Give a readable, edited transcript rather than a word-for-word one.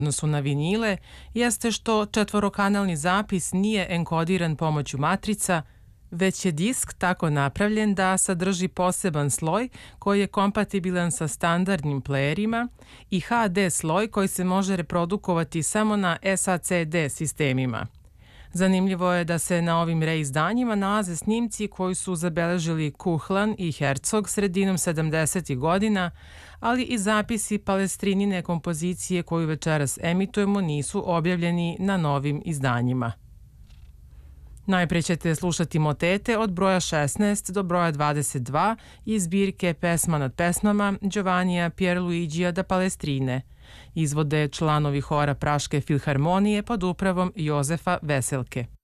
odnosu na vinile jeste što četvorokanalni zapis nije enkodiran pomoću matrica, već je disk tako napravljen da sadrži poseban sloj koji je kompatibilan sa standardnim playerima i HD sloj koji se može reprodukovati samo na SACD sistemima. Zanimljivo je da se na ovim reizdanjima nalaze snimci koji su zabeležili Kuhlan i Herzog sredinom 70. godina, ali i zapisi Palestrinine kompozicije koju večeras emitujemo nisu objavljeni na novim izdanjima. Najpre ćete slušati motete od broja 16 do broja 22 iz zbirke Pesma nad pesmama Giovannija Pierluigija da Palestrine. Izvode članovi hora Praške filharmonije pod upravom Jozefa Veselke.